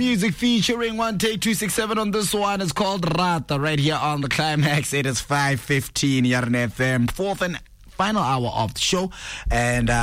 Music featuring 1Take267 on this one. It's called Rata right here on the Climax. It is 5:15 Yarn FM, fourth and final hour of the show. And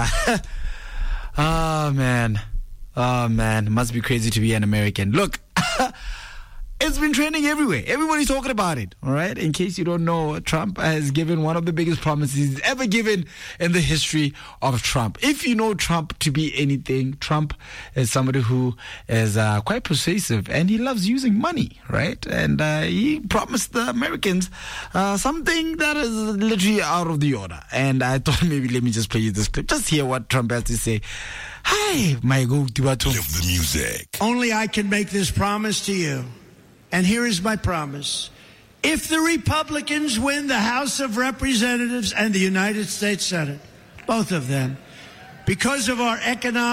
oh man, it must be crazy to be an American. Look, it's been trending everywhere. Everybody's talking about it, all right? In case you don't know, Trump has given one of the biggest promises he's ever given in the history of Trump. If you know Trump to be anything, Trump is somebody who is quite persuasive, and he loves using money, right? And he promised the Americans something that is literally out of the order. And I thought maybe let me just play you this clip. Just hear what Trump has to say. Hi, my go-to. Live the music. Only I can make this promise to you. And here is my promise. If the Republicans win the House of Representatives and the United States Senate, both of them, because of our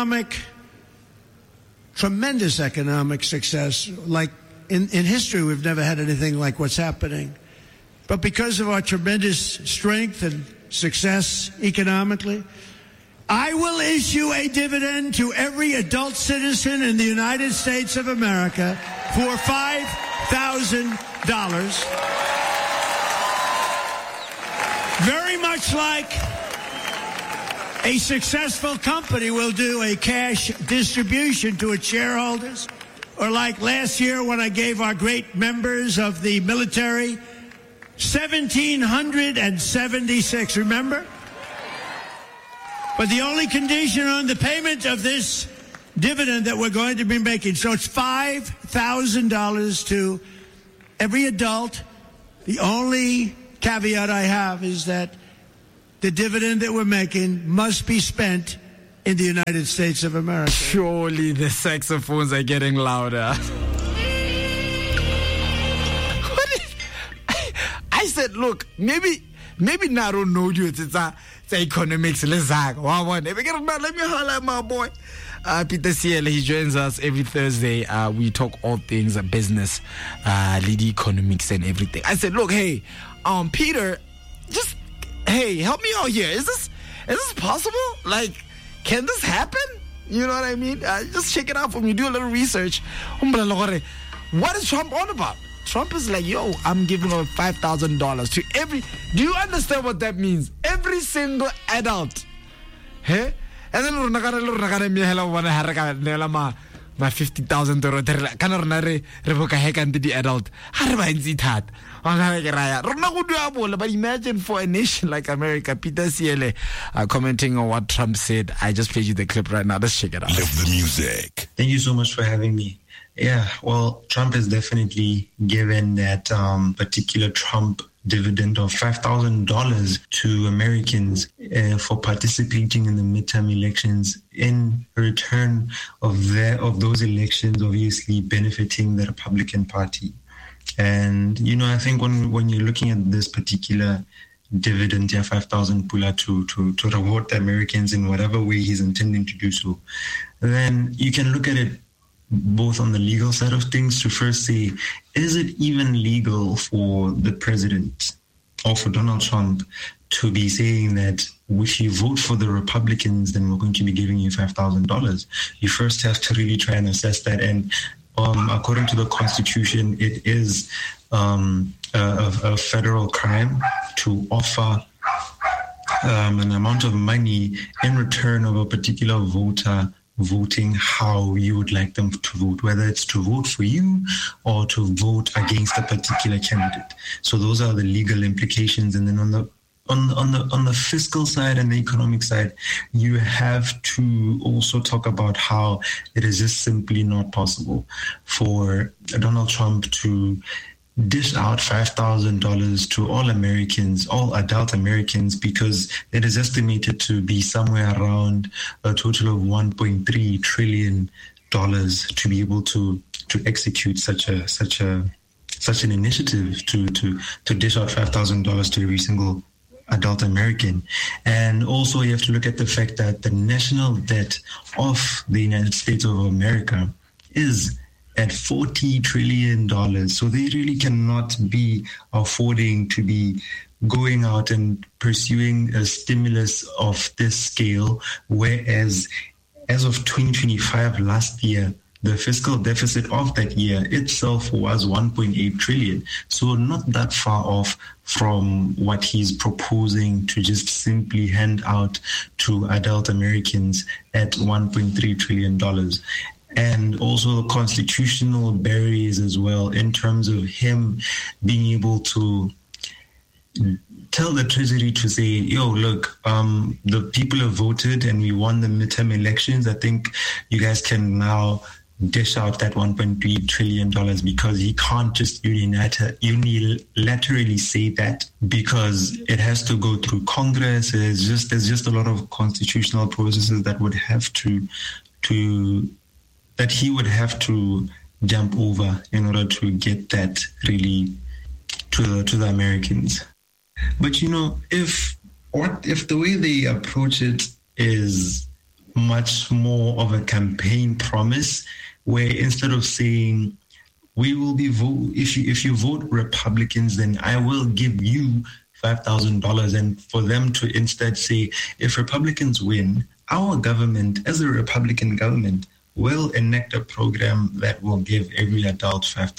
tremendous economic success, like in history, we've never had anything like what's happening. But because of our tremendous strength and success economically, I will issue a dividend to every adult citizen in the United States of America for $5,000. Very much like a successful company will do a cash distribution to its shareholders, or like last year when I gave our great members of the military 1,776, remember? But the only condition on the payment of this dividend that we're going to be making, so it's $5,000 to every adult. The only caveat I have is that the dividend that we're making must be spent in the United States of America. Surely the saxophones are getting louder. I said, look, maybe Naro know you. It's economics. Let me holler at my boy. Peter Ciele, he joins us every Thursday. We talk all things business, lead economics and everything. I said, look, hey, Peter, just help me out here. Is this possible? Like, can this happen? You know what I mean? Just check it out for me. Do a little research. What is Trump on about? Trump is like, yo, I'm giving away $5,000 to every... Do you understand what that means? Every single adult. Hey? And then my 50,000 adult. But imagine for a nation like America, Peter Ciele commenting on what Trump said. I just played you the clip right now. Let's check it out. Live the music. Thank you so much for having me. Yeah, well, Trump has definitely given that particular Trump dividend of $5,000 to Americans for participating in the midterm elections in return of those elections obviously benefiting the Republican Party. And, you know, I think when you're looking at this particular dividend, 5,000 pula to reward the Americans in whatever way he's intending to do so, then you can look at it both on the legal side of things to first say, is it even legal for the president or for Donald Trump to be saying that if you vote for the Republicans, then we're going to be giving you $5,000? You first have to really try and assess that. And according to the Constitution, it is a federal crime to offer an amount of money in return of a particular voter voting how you would like them to vote, whether it's to vote for you or to vote against a particular candidate. So those are the legal implications. And then on the fiscal side and the economic side, you have to also talk about how it is just simply not possible for Donald Trump to dish out $5,000 to all Americans, all adult Americans, because it is estimated to be somewhere around a total of $1.3 trillion to be able to execute such an initiative to dish out $5,000 to every single adult American. And also you have to look at the fact that the national debt of the United States of America is at $40 trillion. So they really cannot be affording to be going out and pursuing a stimulus of this scale, whereas as of 2025 last year, the fiscal deficit of that year itself was 1.8 trillion. So not that far off from what he's proposing to just simply hand out to adult Americans at $1.3 trillion. And also constitutional barriers as well, in terms of him being able to tell the Treasury to say, yo, look, the people have voted and we won the midterm elections. I think you guys can now dish out that $1.3 trillion, because he can't just unilaterally say that, because it has to go through Congress. There's just a lot of constitutional processes that would have that he would have to jump over in order to get that really to the Americans. But if the way they approach it is much more of a campaign promise, where instead of saying we will be if you vote Republicans, then I will give you $5,000, and for them to instead say, if Republicans win, our government, as a Republican government, will enact a program that will give every adult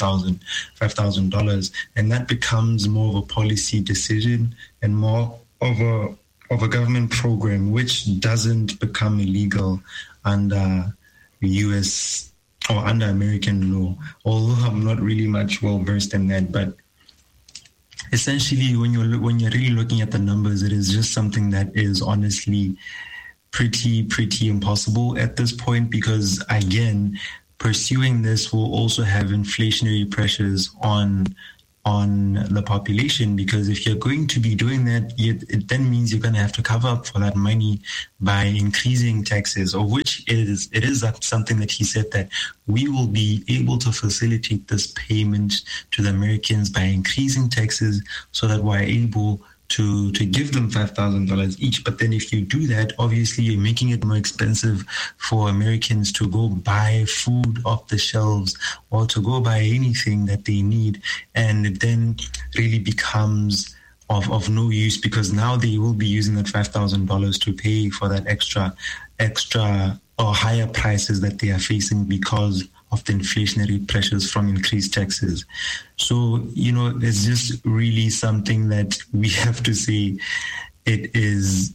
$5,000, and that becomes more of a policy decision and more of a government program, which doesn't become illegal under U.S. or under American law. Although I'm not really much well versed in that, but essentially, when you're really looking at the numbers, it is just something that is honestly pretty impossible at this point, because again, pursuing this will also have inflationary pressures on the population, because if you're going to be doing that, it then means you're going to have to cover up for that money by increasing taxes, of which it is something that he said that we will be able to facilitate this payment to the Americans by increasing taxes so that we're able to give them $5,000 each. But then if you do that, obviously you're making it more expensive for Americans to go buy food off the shelves or to go buy anything that they need. And it then really becomes of no use, because now they will be using that $5,000 to pay for that extra or higher prices that they are facing because of the inflationary pressures from increased taxes. So, it's just really something that we have to say it is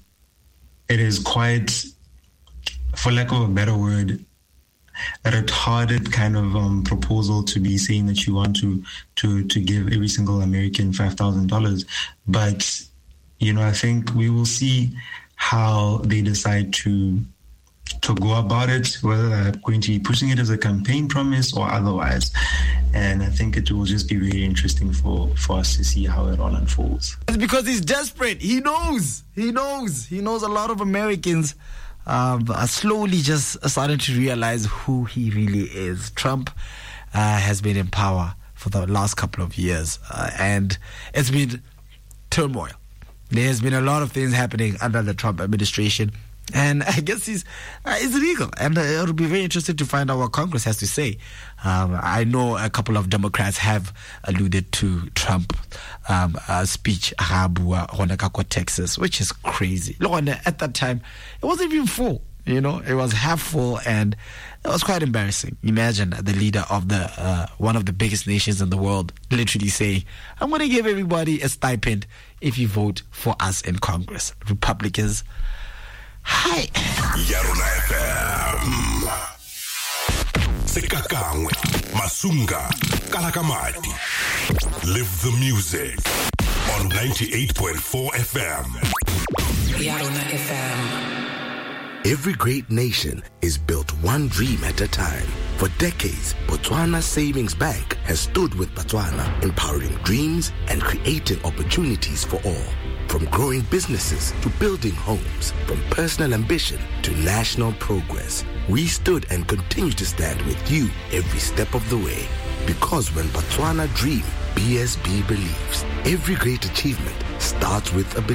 quite, for lack of a better word, a retarded kind of proposal to be saying that you want to give every single American $5,000. But, I think we will see how they decide to go about it, whether they're going to be pushing it as a campaign promise or otherwise. And I think it will just be really interesting for us to see how it all unfolds. It's because he's desperate. He knows a lot of Americans are slowly just starting to realize who he really is. Trump has been in power for the last couple of years, and it's been turmoil. There's been a lot of things happening under the Trump administration. And I guess it's legal, and it'll be very interesting to find out what Congress has to say. I know a couple of Democrats have alluded to Trump speech Honekako, Texas, which is crazy. At that time, it wasn't even full. It was half full, and it was quite embarrassing. Imagine the leader of the one of the biggest nations in the world literally say, "I'm going to give everybody a stipend if you vote for us in Congress, Republicans." Hi. Yarona FM. Sekakangwe, Masunga, Kalakamati. Live the music on 98.4 FM. Yarona FM. Every great nation is built one dream at a time. For decades, Botswana Savings Bank has stood with Botswana, empowering dreams and creating opportunities for all. From growing businesses to building homes, from personal ambition to national progress, we stood and continue to stand with you every step of the way. Because when Botswana dream, BSB believes. Every great achievement starts with a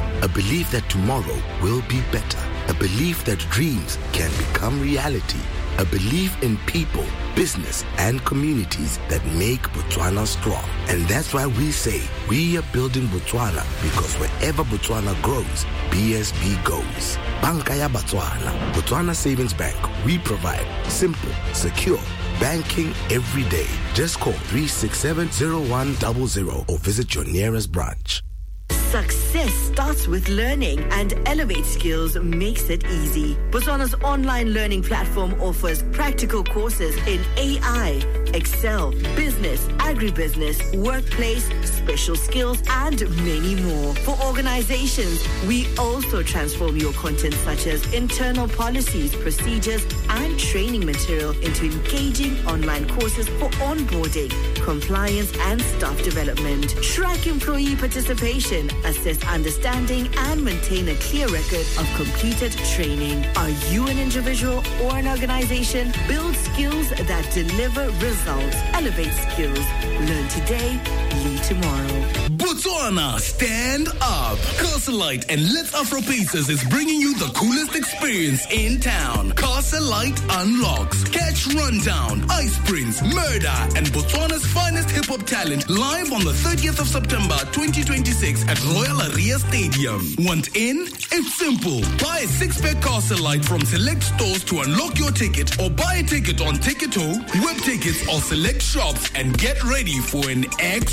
belief that tomorrow will be better, a belief that dreams can become reality, a belief in people, business, and communities that make Botswana strong. And that's why we say we are building Botswana, because wherever Botswana grows, BSB goes. Banka ya Botswana. Botswana Savings Bank. We provide simple, secure banking every day. Just call 367-0100 or visit your nearest branch. Success starts with learning, and Elevate Skills makes it easy. Botswana's online learning platform offers practical courses in AI, Excel, business, agribusiness, workplace, special skills, and many more. For organizations, we also transform your content such as internal policies, procedures, and training material into engaging online courses for onboarding, compliance, and staff development. Track employee participation, assess understanding, and maintain a clear record of completed training. Are you an individual or an organization? Build skills that deliver results. Elevate Skills. Learn today, lead tomorrow. Botswana, stand up. Castle Light and Let's Afro Pieces is bringing you the coolest experience in town. Castle Light unlocks. Catch Rundown, Ice Prince, Murder, and Botswana's finest hip-hop talent live on the 30th of September 2026 at Royal Aria Stadium. Want in? It's simple. Buy a 6-pack Castle Light from select stores to unlock your ticket, or buy a ticket on Ticketo, web tickets, or select shops, and get ready for an